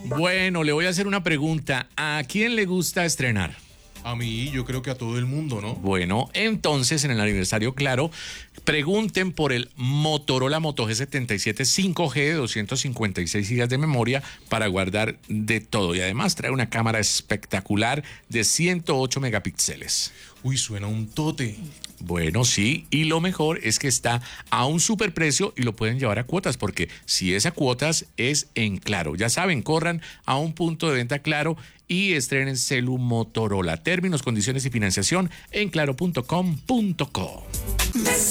Bueno, le voy a hacer una pregunta. ¿A quién le gusta estrenar? A mí, yo creo que a todo el mundo, ¿no? Bueno, entonces en el aniversario Claro, pregunten por el Motorola Moto G77 5G de 256 GB de memoria para guardar de todo. Y además trae una cámara espectacular de 108 megapíxeles. Uy, suena un tote. Bueno, sí, y lo mejor es que está a un superprecio y lo pueden llevar a cuotas, porque si es a cuotas es en Claro. Ya saben, corran a un punto de venta Claro y estrenen celu Motorola. Términos, condiciones y financiación en claro.com.co.